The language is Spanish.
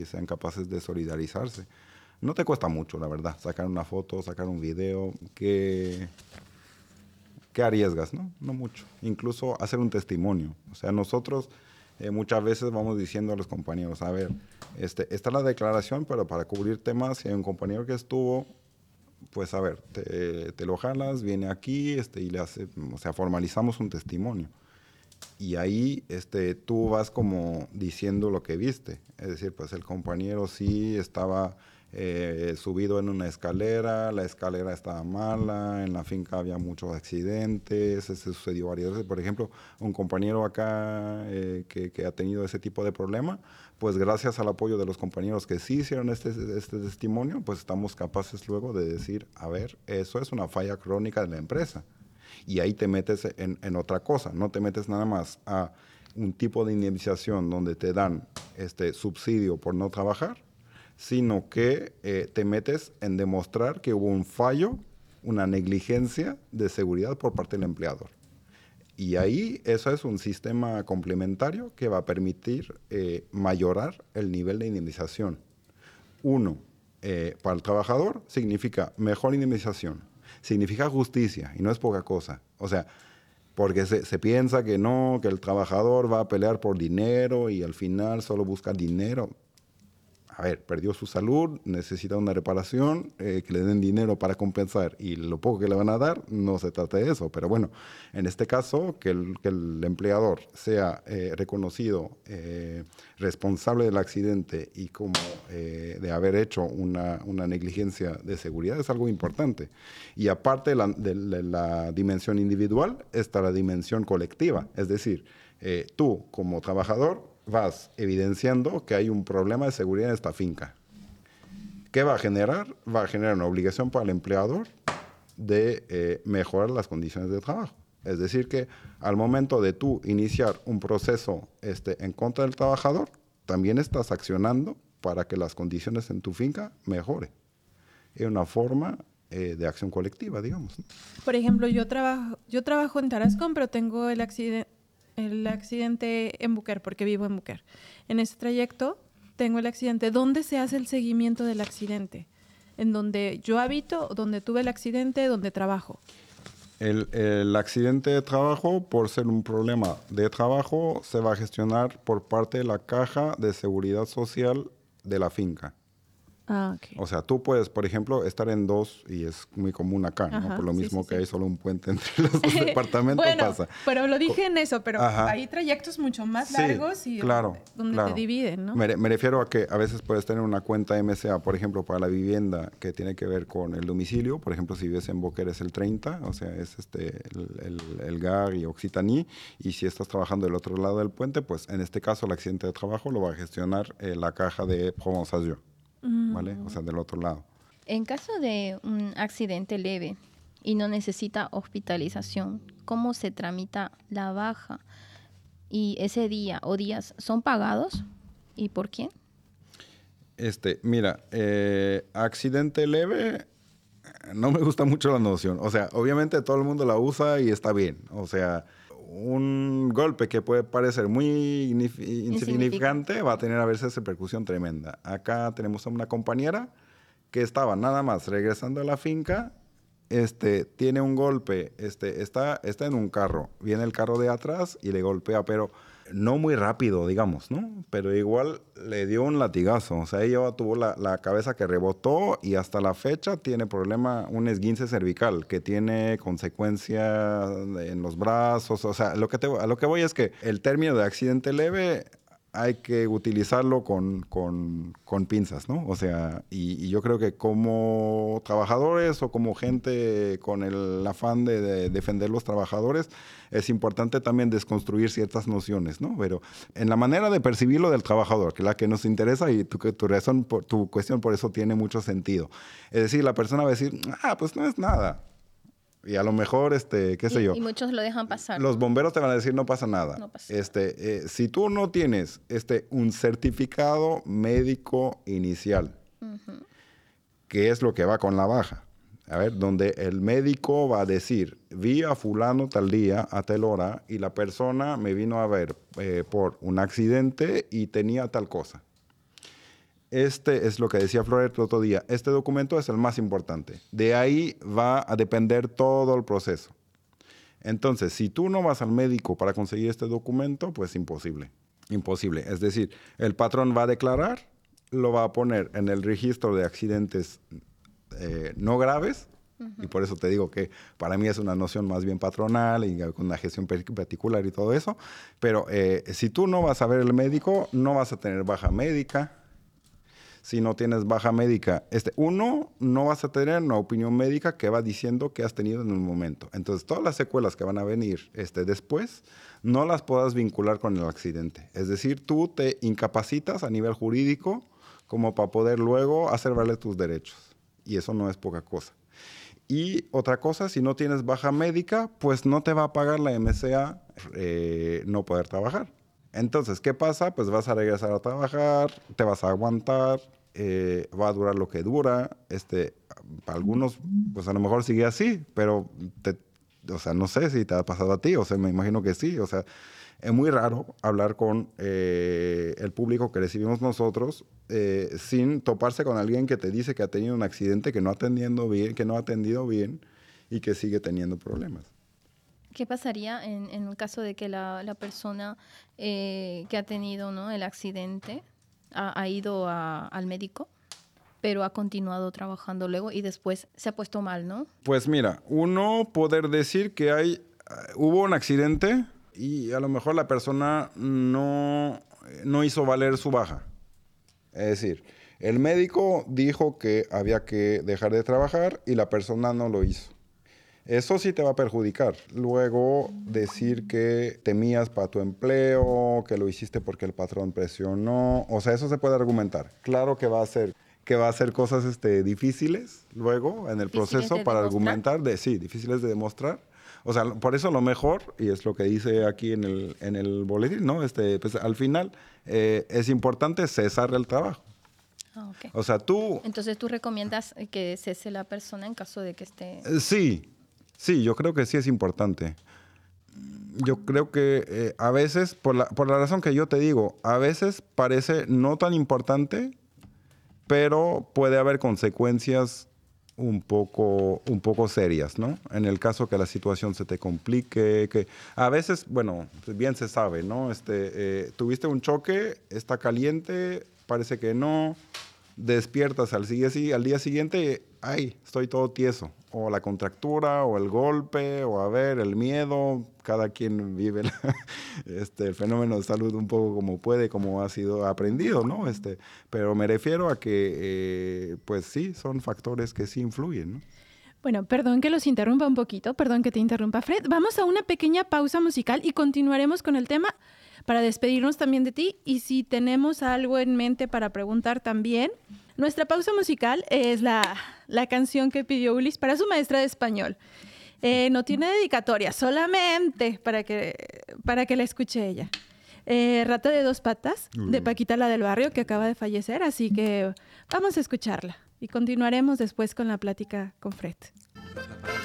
sean capaces de solidarizarse. No te cuesta mucho, la verdad, sacar una foto, sacar un video, ¿qué arriesgas? No mucho. Incluso hacer un testimonio. O sea, nosotros muchas veces vamos diciendo a los compañeros, a ver, esta es la declaración, pero para cubrir temas, si hay un compañero que estuvo, pues a ver, te lo jalas, viene aquí y le hace, o sea, formalizamos un testimonio. Y ahí tú vas como diciendo lo que viste. Es decir, pues el compañero sí estaba subido en una escalera, la escalera estaba mala, en la finca había muchos accidentes, se sucedió varias veces. Por ejemplo, un compañero acá que ha tenido ese tipo de problema, pues gracias al apoyo de los compañeros que sí hicieron este testimonio, pues estamos capaces luego de decir, a ver, eso es una falla crónica de la empresa. Y ahí te metes en otra cosa, no te metes nada más a un tipo de indemnización donde te dan subsidio por no trabajar, sino que te metes en demostrar que hubo un fallo, una negligencia de seguridad por parte del empleador. Y ahí eso es un sistema complementario que va a permitir mayorar el nivel de indemnización. Uno, para el trabajador significa mejor indemnización, significa justicia, y no es poca cosa. O sea, porque se piensa que no, que el trabajador va a pelear por dinero y al final solo busca dinero. A ver, perdió su salud, necesita una reparación, que le den dinero para compensar y lo poco que le van a dar, no se trata de eso. Pero bueno, en este caso, que el empleador sea reconocido responsable del accidente y como de haber hecho una negligencia de seguridad es algo importante. Y aparte de la dimensión individual, está la dimensión colectiva. Es decir, tú como trabajador vas evidenciando que hay un problema de seguridad en esta finca. ¿Qué va a generar? Va a generar una obligación para el empleador de mejorar las condiciones de trabajo. Es decir, que al momento de tú iniciar un proceso en contra del trabajador, también estás accionando para que las condiciones en tu finca mejoren. Es una forma de acción colectiva, digamos, ¿no? Por ejemplo, yo trabajo en Tarascon, pero tengo el accidente en Buquer, porque vivo en Buquer. En ese trayecto tengo el accidente. ¿Dónde se hace el seguimiento del accidente? ¿En donde yo habito, donde tuve el accidente, donde trabajo? El accidente de trabajo, por ser un problema de trabajo, se va a gestionar por parte de la Caja de Seguridad Social de la finca. Ah, ok. O sea, tú puedes, por ejemplo, estar en dos, y es muy común acá, ¿no? Ajá, Por lo sí, mismo sí, que sí. hay solo un puente entre los dos departamentos, bueno, pasa. pero lo dije en eso, pero Ajá. hay trayectos mucho más Sí, largos y claro, donde claro. te dividen, ¿no? Me refiero a que a veces puedes tener una cuenta MSA, por ejemplo, para la vivienda que tiene que ver con el domicilio. Por ejemplo, si vives en Boquer es el 30, o sea, es el GAR y Occitanie. Y si estás trabajando del otro lado del puente, pues en este caso el accidente de trabajo lo va a gestionar la Caja de Provence-Azur, ¿vale? O sea, del otro lado. En caso de un accidente leve y no necesita hospitalización, ¿cómo se tramita la baja? ¿Y ese día o días son pagados? ¿Y por quién? Mira, accidente leve, no me gusta mucho la noción. O sea, obviamente todo el mundo la usa y está bien. O sea, un golpe que puede parecer muy insignificante va a tener a veces repercusión tremenda. Acá tenemos a una compañera que estaba nada más regresando a la finca, tiene un golpe, está en un carro, viene el carro de atrás y le golpea, pero no muy rápido, digamos, ¿no? Pero igual le dio un latigazo. O sea, ella tuvo la cabeza que rebotó y hasta la fecha tiene un esguince cervical que tiene consecuencia en los brazos. O sea, a lo que voy es que el término de accidente leve hay que utilizarlo con pinzas, ¿no? O sea, y yo creo que como trabajadores o como gente con el afán de defender los trabajadores, es importante también desconstruir ciertas nociones, ¿no? Pero en la manera de percibirlo del trabajador, que es la que nos interesa y tu cuestión por eso tiene mucho sentido. Es decir, la persona va a decir, pues no es nada. Y a lo mejor, qué sé yo. Y muchos lo dejan pasar. Los bomberos te van a decir, no pasa nada. No pasa. Si tú no tienes un certificado médico inicial, que es lo que va con la baja, a ver, donde el médico va a decir, vi a fulano tal día, a tal hora, y la persona me vino a ver por un accidente y tenía tal cosa. Este es lo que decía Flor el otro día. Este documento es el más importante. De ahí va a depender todo el proceso. Entonces, si tú no vas al médico para conseguir este documento, pues imposible. Imposible. Es decir, el patrón va a declarar, lo va a poner en el registro de accidentes no graves, y por eso te digo que para mí es una noción más bien patronal y con una gestión particular y todo eso. Pero si tú no vas a ver el médico, no vas a tener baja médica. Si no tienes baja médica, no vas a tener una opinión médica que va diciendo que has tenido en un momento. Entonces, todas las secuelas que van a venir después, no las puedas vincular con el accidente. Es decir, tú te incapacitas a nivel jurídico como para poder luego hacer valer tus derechos. Y eso no es poca cosa. Y otra cosa, si no tienes baja médica, pues no te va a pagar la MCA no poder trabajar. Entonces, ¿qué pasa? Pues vas a regresar a trabajar, te vas a aguantar, va a durar lo que dura. Para algunos, pues a lo mejor sigue así, pero, o sea, no sé si te ha pasado a ti, o sea, me imagino que sí. O sea, es muy raro hablar con el público que recibimos nosotros sin toparse con alguien que te dice que ha tenido un accidente, que no ha atendido bien y que sigue teniendo problemas. ¿Qué pasaría en el caso de que la persona que ha tenido, ¿no?, el accidente ha ido al médico, pero ha continuado trabajando luego y después se ha puesto mal, ¿no? Pues mira, uno poder decir que hubo un accidente y a lo mejor la persona no hizo valer su baja. Es decir, el médico dijo que había que dejar de trabajar y la persona no lo hizo. Eso sí te va a perjudicar. Luego decir que temías para tu empleo, que lo hiciste porque el patrón presionó. O sea, eso se puede argumentar. Claro que va a ser cosas difíciles luego en el proceso para argumentar. Difíciles de demostrar. O sea, por eso lo mejor, y es lo que dice aquí en el boletín, ¿no? Pues al final es importante cesar el trabajo. Ah, okay. O sea, Entonces, ¿tú recomiendas que cese la persona en caso de que esté...? Sí, yo creo que sí es importante. Yo creo que a veces, por la razón que yo te digo, a veces parece no tan importante, pero puede haber consecuencias un poco serias, ¿no? En el caso que la situación se te complique, que a veces, bueno, bien se sabe, ¿no? Tuviste un choque, está caliente, parece que no, despiertas al día siguiente, ¡ay! Estoy todo tieso. O la contractura, o el golpe, o el miedo. Cada quien vive el fenómeno de salud un poco como puede, como ha sido aprendido, ¿no? Pero me refiero a que, pues sí, son factores que sí influyen, ¿no? Bueno, perdón que los interrumpa un poquito, perdón que te interrumpa, Fred. Vamos a una pequeña pausa musical y continuaremos con el tema para despedirnos también de ti. Y si tenemos algo en mente para preguntar también, nuestra pausa musical es la canción que pidió Ulis para su maestra de español. No tiene dedicatoria, solamente para que la escuche ella. Rata de dos patas, de Paquita la del Barrio, que acaba de fallecer, así que vamos a escucharla. Y continuaremos después con la plática con Fred.